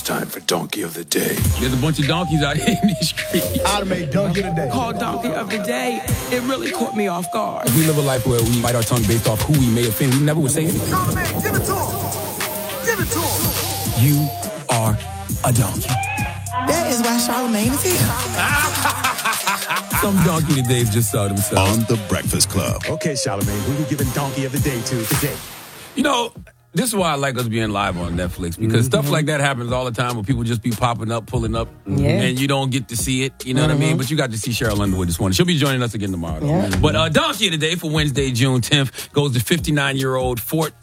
time for Donkey of the Day. There's a bunch of donkeys out here in these streets. I'd make Donkey of the Day. Called Donkey of the Day. It really caught me off guard. We live a life where we bite our tongue based off who we may offend. We never would say anything. Charlamagne, give it to him. Give it to him. You are a donkey. That is why Charlamagne is here. Some donkey today just saw themselves. On The Breakfast Club. Okay, Charlamagne, who we giving Donkey of the Day to today? You know, this is why I like us being live on Netflix, because stuff like that happens all the time where people just be popping up, pulling up, and you don't get to see it. You know what I mean? But you got to see Cheryl Underwood this morning. She'll be joining us again tomorrow. Though. But Donkey of the Day for Wednesday, June 10th, goes to a 59-year-old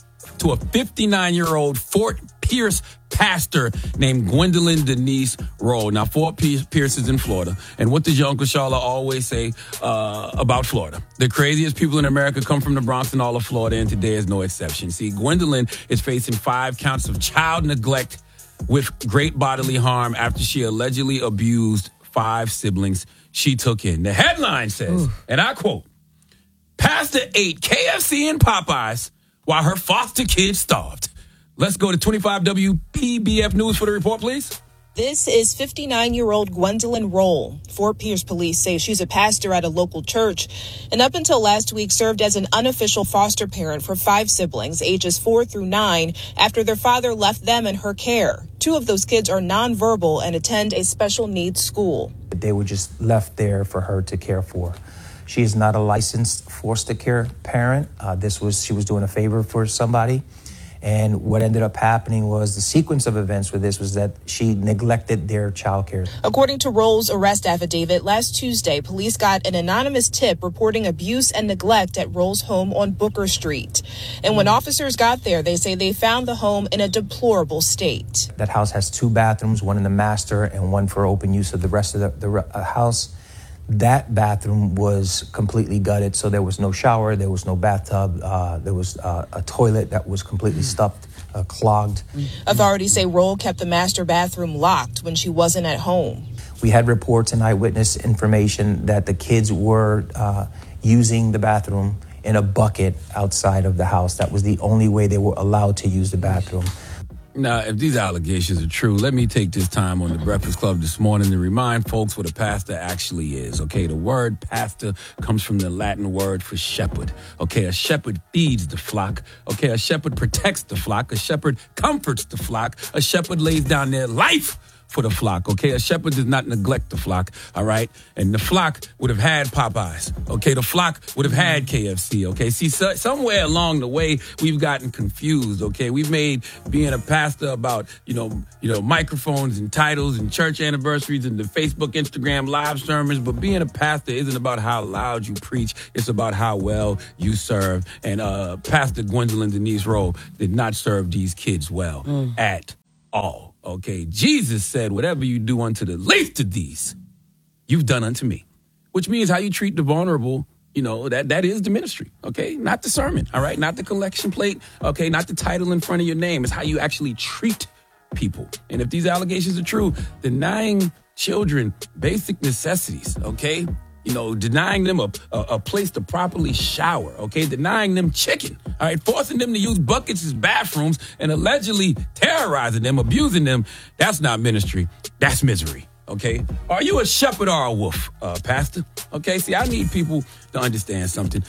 Fort Pierce pastor named Gwendolyn Denise Rowe. Now, Fort Pierce is in Florida. And what does your Uncle Charla always say about Florida? The craziest people in America come from the Bronx and all of Florida, and today is no exception. See, Gwendolyn is facing 5 counts of child neglect with great bodily harm after she allegedly abused 5 siblings she took in. The headline says, and I quote, "Pastor ate KFC and Popeyes while her foster kids starved." Let's go to 25 WPBF News for the report, please. This is 59-year-old Gwendolyn Rowe. Fort Pierce police say she's a pastor at a local church and up until last week served as an unofficial foster parent for 5 siblings, ages 4 through 9, after their father left them in her care. 2 of those kids are nonverbal and attend a special needs school. They were just left there for her to care for. She is not a licensed foster care parent. She was doing a favor for somebody. And what ended up happening was the sequence of events with this was that she neglected their child care. According to Roll's arrest affidavit, last Tuesday, police got an anonymous tip reporting abuse and neglect at Roll's home on Booker Street. And when officers got there, they say they found the home in a deplorable state. That house has 2 bathrooms, one in the master and one for open use of the rest of the house. That bathroom was completely gutted, so there was no shower, there was no bathtub, there was a toilet that was completely stuffed, clogged. Authorities say Roll kept the master bathroom locked when she wasn't at home. We had reports and eyewitness information that the kids were using the bathroom in a bucket outside of the house. That was the only way they were allowed to use the bathroom. Now, if these allegations are true, let me take this time on the Breakfast Club this morning to remind folks what a pastor actually is, okay? The word pastor comes from the Latin word for shepherd, okay? A shepherd feeds the flock, okay? A shepherd protects the flock. A shepherd comforts the flock. A shepherd lays down their life for the flock, okay? A shepherd does not neglect the flock, all right? And the flock would have had Popeyes, okay? The flock would have had KFC, okay? See, somewhere along the way, we've gotten confused, okay? We've made being a pastor about, you know, microphones and titles and church anniversaries and the Facebook, Instagram live sermons, but being a pastor isn't about how loud you preach. It's about how well you serve. And Pastor Gwendolyn Denise Rowe did not serve these kids well at all. Okay, Jesus said, whatever you do unto the least of these, you've done unto me. Which means how you treat the vulnerable, you know, that is the ministry, okay? Not the sermon, all right? Not the collection plate, okay? Not the title in front of your name. It's how you actually treat people. And if these allegations are true, denying children basic necessities, okay? You know, denying them a place to properly shower, okay? Denying them chicken, all right? Forcing them to use buckets as bathrooms and allegedly terrorizing them, abusing them. That's not ministry. That's misery, okay? Are you a shepherd or a wolf, pastor? Okay, see, I need people to understand something.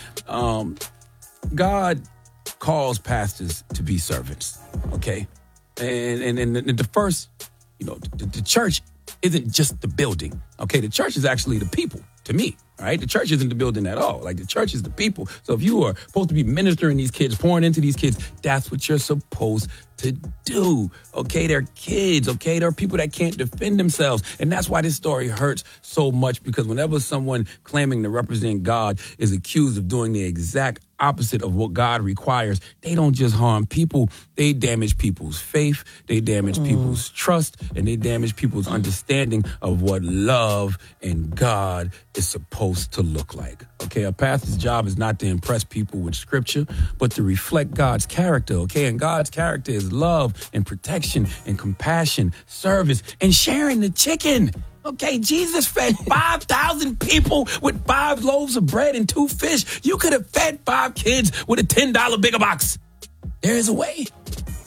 God calls pastors to be servants, okay? And the first, you know, the church isn't just the building, okay? The church is actually the people. To me, all right? The church isn't the building at all. Like, the church is the people. So if you are supposed to be ministering these kids, pouring into these kids, that's what you're supposed to do, okay? They're kids, okay? They're people that can't defend themselves. And that's why this story hurts so much, because whenever someone claiming to represent God is accused of doing the exact opposite of what God requires, they don't just harm people, they damage people's faith, they damage people's trust, and they damage people's understanding of what love and God is supposed to look like. Okay, a pastor's job is not to impress people with scripture, but to reflect God's character, okay? And God's character is love and protection and compassion, service, and sharing the chicken. Okay, Jesus fed 5,000 people with 5 loaves of bread and 2 fish. You could have fed 5 kids with a $10 bigger box. There is a way.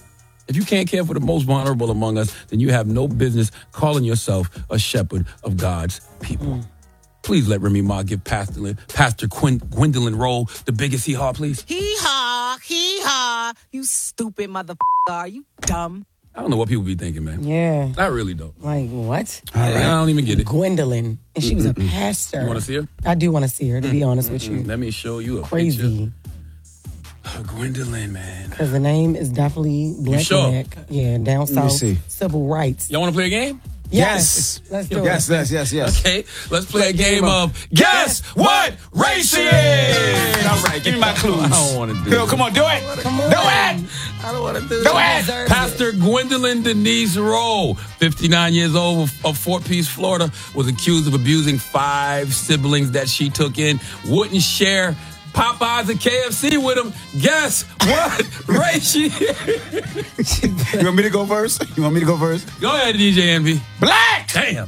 If you can't care for the most vulnerable among us, then you have no business calling yourself a shepherd of God's people. Please let Remy Ma give Pastor Gwendolyn Roll the biggest hee-haw, please. Hee-haw, hee-haw. You stupid motherfucker. Are you dumb? I don't know what people be thinking, man. Yeah. I really don't. Like, what? I don't even get it. Gwendolyn. And she was a pastor. You want to see her? I do want to see her, to be honest with you. Let me show you a Crazy. picture. Gwendolyn, man. Because the name is definitely Black. sure? Black. Yeah, down south. see. Civil rights. Y'all want to play a game? Yes. Let's do Yes, it. yes. Okay, let's play a game of Guess What Race She Is? All right, give me my clues. I don't want to do Yo, it. come on, do it. Come on. Do it. I don't want to do Do it. it. Deserves Pastor Gwendolyn Denise Roll, 59 years old, of Fort Pierce, Florida, was accused of abusing 5 siblings that she took in, wouldn't share Popeyes and KFC with them. Guess what race she is? You want me to go first? Go ahead, DJ Envy. Black. Damn.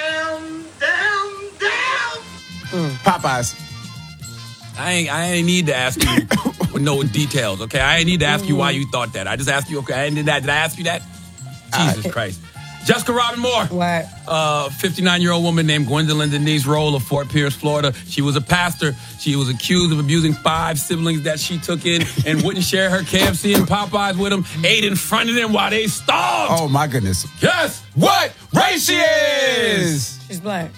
Popeyes. I ain't need to ask you with no details, okay? I ain't need to ask you why you thought that. I just asked you, okay, I ain't did that. Did I ask you that? Jesus Christ. Jessica Robin Moore. What? 59-year-old woman named Gwendolyn Denise Roll of Fort Pierce, Florida. She was a pastor. She was accused of abusing 5 siblings that she took in and wouldn't share her KFC and Popeyes with them, ate in front of them while they starved. Oh, my goodness. Guess what race she is? She's black.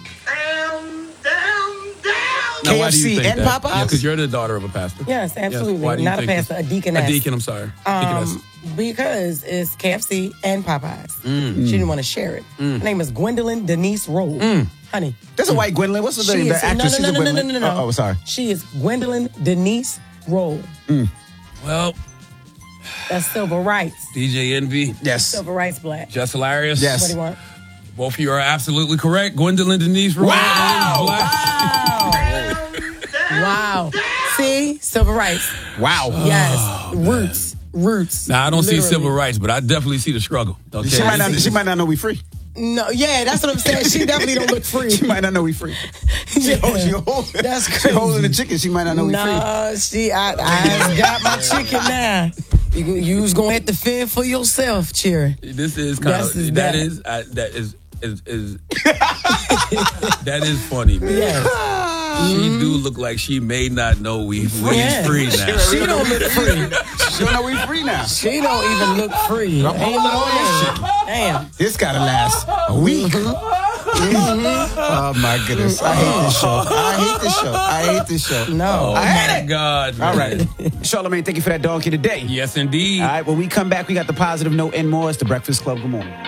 Now, why do you KFC think and that? Popeyes? Yeah, because you're the daughter of a pastor. Yes, absolutely. Why do you Not a think pastor, this? a deaconess. A deacon, I'm sorry. Deaconess. Because it's KFC and Popeyes. She didn't want to share it. Her name is Gwendolyn Denise Roll. Honey. There's a white Gwendolyn. What's the name? The actress. She's a Gwendolyn. No. Oh, sorry. She is Gwendolyn Denise Roll. Well, That's civil rights. DJ Envy, Yes. Civil rights black. Just Hilarious. Yes. What do you want? Both of you are absolutely correct. Gwendolyn Denise Roll. Wow! Wow. See? Civil rights. Wow. Yes. Roots. Now, I don't see Literally. civil rights, but I definitely see the struggle. Okay? She might not know we free. No, yeah, that's what I'm saying. She definitely don't look free. She might not know we free. She holding, That's she crazy. holding the chicken. She might not know we free. No, I got my chicken now. You was gonna have to fend for yourself, Cherry. This is kind That's of bad. that is funny, man. Yes. She do look like she may not know we Yeah. free now. She don't look free. She don't know we free now. She don't even look free. I'm holding all this shit. Damn. This gotta last a week. Oh my goodness. I hate this show. No. Oh I hate my it. God, All man. right. Charlamagne, thank you for that donkey today. Yes, indeed. All right, when we come back, we got the positive note and more. It's the Breakfast Club. Good morning.